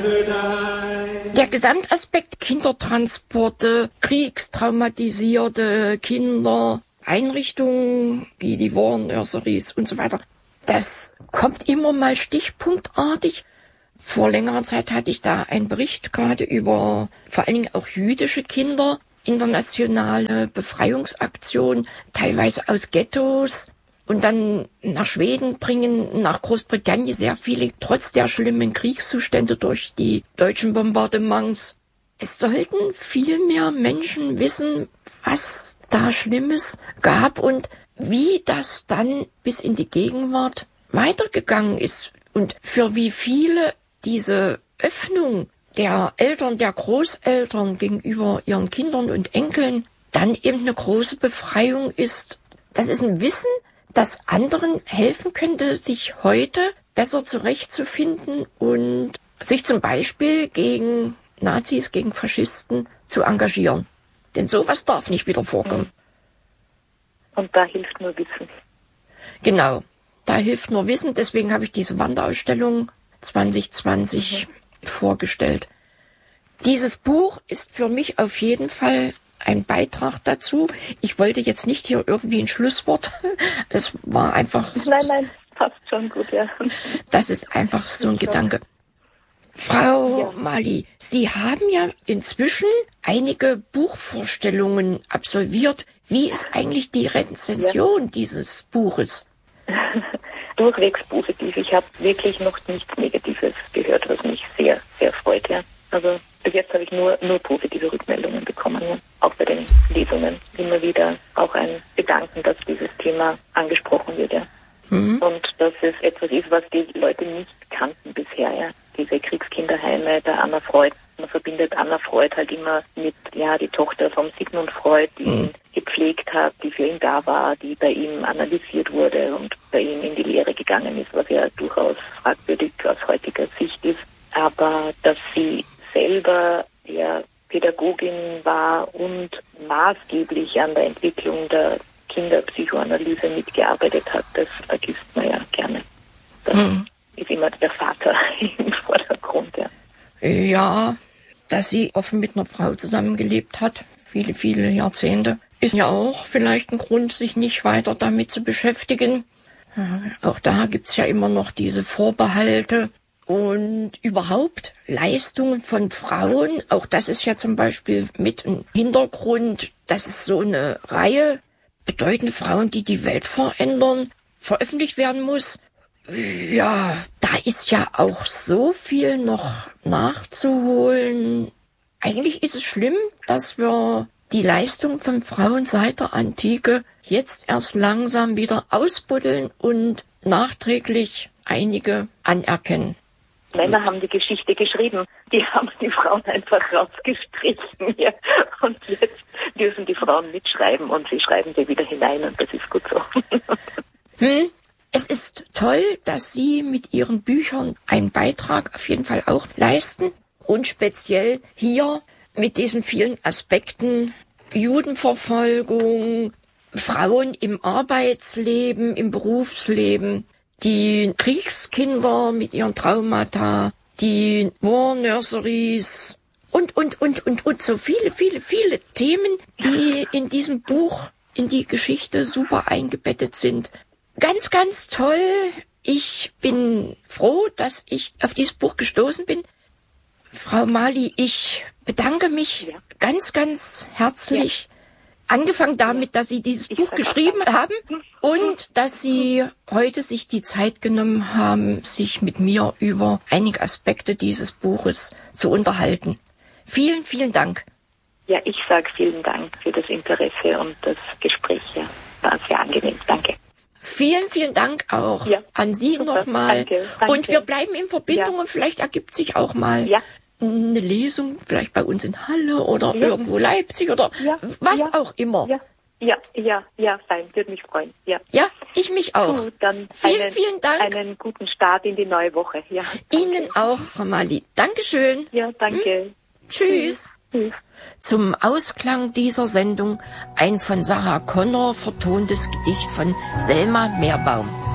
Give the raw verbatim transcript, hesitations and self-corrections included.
Der Gesamtaspekt Kindertransporte, kriegstraumatisierte Kinder, Einrichtungen wie die War Nurseries und so weiter, das kommt immer mal stichpunktartig. Vor längerer Zeit hatte ich da einen Bericht gerade über vor allen Dingen auch jüdische Kinder, internationale Befreiungsaktion, teilweise aus Ghettos und dann nach Schweden bringen, nach Großbritannien sehr viele, trotz der schlimmen Kriegszustände durch die deutschen Bombardements. Es sollten viel mehr Menschen wissen, was da Schlimmes gab und wie das dann bis in die Gegenwart weitergegangen ist und für wie viele diese Öffnung der Eltern, der Großeltern gegenüber ihren Kindern und Enkeln dann eben eine große Befreiung ist. Das ist ein Wissen, das anderen helfen könnte, sich heute besser zurechtzufinden und sich zum Beispiel gegen Nazis, gegen Faschisten zu engagieren. Denn sowas darf nicht wieder vorkommen. Und da hilft nur Wissen. Genau, da hilft nur Wissen. Deswegen habe ich diese Wanderausstellung zwanzig zwanzig mhm. vorgestellt. Dieses Buch ist für mich auf jeden Fall ein Beitrag dazu. Ich wollte jetzt nicht hier irgendwie ein Schlusswort. Es war einfach... Nein, nein, passt schon gut, ja. Das ist einfach so ein Gedanke. Frau ja. Mali, Sie haben ja inzwischen einige Buchvorstellungen absolviert. Wie ist eigentlich die Rezension ja. dieses Buches? Durchwegs positiv. Ich habe wirklich noch nichts Negatives gehört, was mich sehr, sehr freut. Ja. Also bis jetzt habe ich nur, nur positive Rückmeldungen bekommen. Ja. Auch bei den Lesungen immer wieder auch ein Bedanken, dass dieses Thema angesprochen wird. Ja. Mhm. Und dass es etwas ist, was die Leute nicht kannten bisher. Ja. Diese Kriegskinderheime der Anna Freud. Man verbindet Anna Freud halt immer mit, ja, die Tochter von Sigmund Freud, die mhm. ihn gepflegt hat, die für ihn da war, die bei ihm analysiert wurde und bei ihm in die Lehre gegangen ist, was ja durchaus fragwürdig aus heutiger Sicht ist. Aber dass sie selber ja Pädagogin war und maßgeblich an der Entwicklung der Kinderpsychoanalyse mitgearbeitet hat, das vergisst man ja gerne. Das mhm. ist immer der Vater im Vordergrund, ja. Ja, dass sie offen mit einer Frau zusammengelebt hat, viele, viele Jahrzehnte, ist ja auch vielleicht ein Grund, sich nicht weiter damit zu beschäftigen. Auch da gibt's ja immer noch diese Vorbehalte. Und überhaupt Leistungen von Frauen, auch das ist ja zum Beispiel mit im Hintergrund, dass es so eine Reihe bedeutende Frauen, die die Welt verändern, veröffentlicht werden muss. Ja, da ist ja auch so viel noch nachzuholen. Eigentlich ist es schlimm, dass wir die Leistung von Frauen seit der Antike jetzt erst langsam wieder ausbuddeln und nachträglich einige anerkennen. Männer haben die Geschichte geschrieben. Die haben die Frauen einfach rausgestrichen. Ja. Und jetzt dürfen die Frauen mitschreiben und sie schreiben sie wieder hinein und das ist gut so. Hm. Es ist toll, dass Sie mit Ihren Büchern einen Beitrag auf jeden Fall auch leisten und speziell hier mit diesen vielen Aspekten Judenverfolgung, Frauen im Arbeitsleben, im Berufsleben, die Kriegskinder mit ihren Traumata, die War Nurseries und, und, und, und, und so viele, viele, viele Themen, die in diesem Buch in die Geschichte super eingebettet sind. Ganz, ganz toll. Ich bin froh, dass ich auf dieses Buch gestoßen bin. Frau Mali, ich bedanke mich ja. ganz, ganz herzlich. Ja. Angefangen damit, dass Sie dieses ich Buch geschrieben haben und dass Sie heute sich die Zeit genommen haben, sich mit mir über einige Aspekte dieses Buches zu unterhalten. Vielen, vielen Dank. Ja, ich sage vielen Dank für das Interesse und das Gespräch. Ja, war sehr angenehm. Danke. Vielen, vielen Dank auch ja, an Sie nochmal. Danke, danke. Und wir bleiben in Verbindung ja. und vielleicht ergibt sich auch mal ja. eine Lesung, vielleicht bei uns in Halle oder ja. irgendwo Leipzig oder ja. was ja. auch immer. Ja, ja, ja, ja, fein, würde mich freuen. Ja, ja ich mich auch. Gut, dann vielen, einen, vielen Dank. Einen guten Start in die neue Woche. Ja, Ihnen auch, Frau Mali. Dankeschön. Ja, danke. Hm? Tschüss. Tschüss. Zum Ausklang dieser Sendung ein von Sarah Connor vertontes Gedicht von Selma Meerbaum.